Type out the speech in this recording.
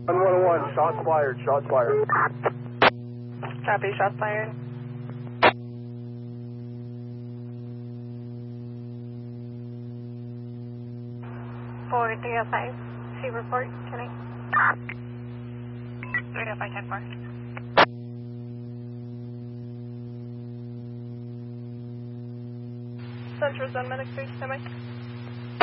111, shots fired, shots fired. Copy, shots fired. For 305, C report, can I? 305, 10-4. Central Zone Medic 3, standby.